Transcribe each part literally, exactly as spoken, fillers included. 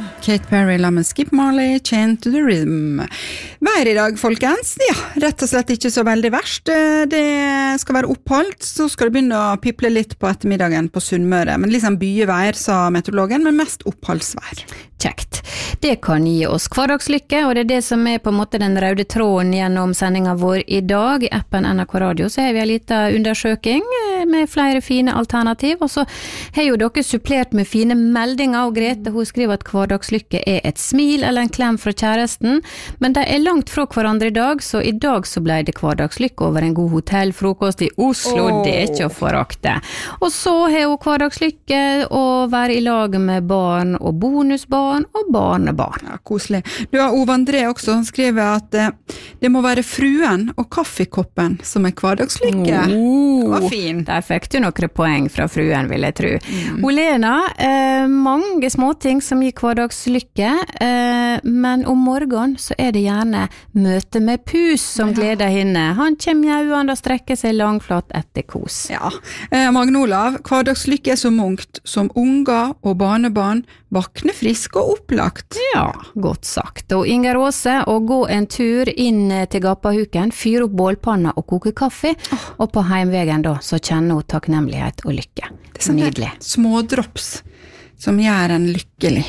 Kate Perry la med Skip Marley, Chain to the Rhythm. Vær I dag, folkens? Ja, rett og slett ikke så veldig verst. Det skal være oppholdt, så skal det begynne å piple litt på ettermiddagen på Sunnmøre. Men liksom byevær, sa meteorologen, men mest oppholdsvær. Kjekt. Det kan gi oss hverdagslykke, og det er det som er på en måte den røde tråden gjennom sendingen vår I dag. I appen N R K Radio så har vi en liten undersøking med flere fine alternativ, og så har jo dere supplert med fine meldinger, og Grete hun skriver at hverdagslykke er et smil eller en klem fra kjæresten, men de er langt fra hverandre I dag, så I dag så ble det hverdagslykke over en god hotellfrokost I Oslo, oh. Det er ikke å forakte. Og så har hun hverdagslykke å være I lag med barn og bonusbarn og barnebarn. Ja, koselig. Du har Ove André også, han skriver at eh, det må være fruen og kaffekoppen som er hverdagslykke. Oh, det var fin. Der fikk du noen poeng fra fruen, vil jeg tro. Mm. Olena, eh, mange småting som gir hverdagslykke, eh, men om morgenen så er det gjerne møte med pus som ja. Gleder henne. Han kommer jauende og strekker seg langflat etter kos. Ja, eh, Magne Olav, hverdagslykke er så munkt som unger og barnebarn vakne frisk og opplagt. Ja, godt sagt. Og Inger Åse, å gå en tur inn til Gapahuken, fyre opp bålpanna og koke kaffe, oh. og på heimvegen da, så kjenner hun takknemlighet og lykke. Det er sånn nydelig. Små drops som gjør en lykkelig.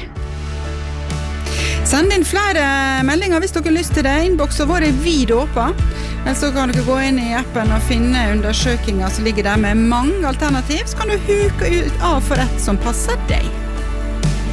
Send inn flere meldinger hvis dere har lyst til det. Innboksen vår er vidåpen. Eller så kan dere gå inn I appen og finne undersøkinger som ligger der med mange alternativ. Så kan du huke ut av for et som passer deg.